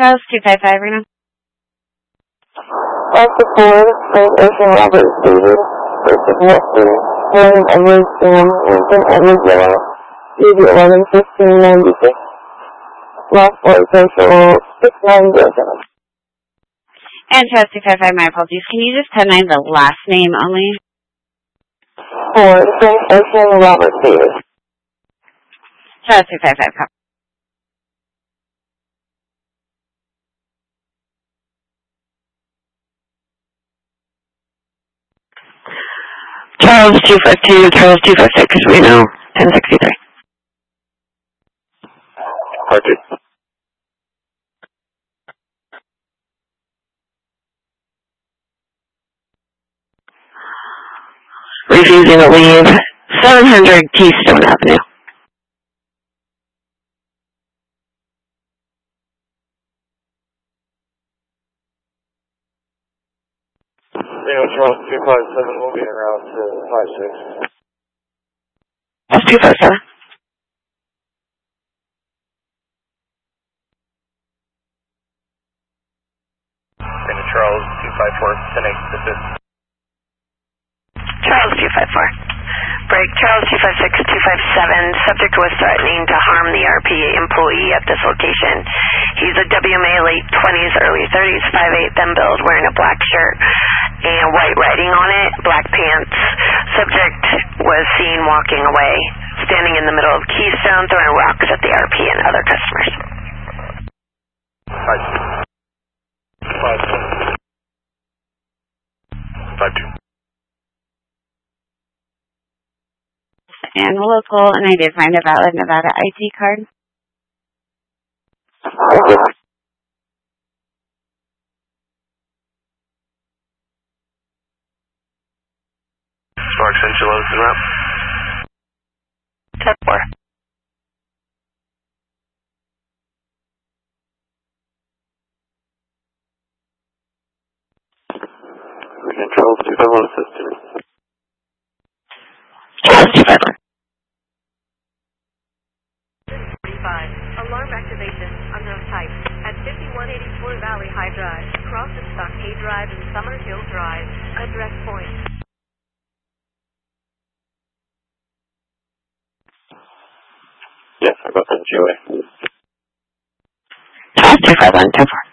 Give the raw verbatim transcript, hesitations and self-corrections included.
Charles two five five right now. Alpha four, Frank Ocean Robert David, Joseph Nestor, William Edward Sam, Lincoln Edward Yellow, U B eleven fifteen ninety-six, Lost Boy Social six nine zero seven. And Charles two five five, my apologies. Can you just ten nine the last name only? For Frank Ocean Robert David. Charles two five five, copy. Charles two five two, Charles two five six, Reno, ten sixty-three. Party. Refusing to leave, seven hundred Keystone Avenue. Reno Charles two five seven will be en route to five six. That's two five seven. Reno Charles two five four, ten eight to fifth. Charles two five four. Break Charles two five six, two five seven. Subject was threatening to harm the R P A employee at this location. He's a W M A late twenties, early thirties, five eight, then build, wearing a black shirt and white writing on it, black pants. Subject was seen walking away, standing in the middle of Keystone, throwing rocks at the R P and other customers. Five two. Five two. Five two. And local, and I did find a valid Nevada I D card. Sparks Angelos and Rep. ten four. Reno Charles two five one, assist to me. Charles two five one. Alarm activation unknown type at fifty-one eighty-four Valley High Drive, across the Stockade Drive and Summer Hill Drive. Address point. Yes, I got that G O A. Charles two five one, ten four.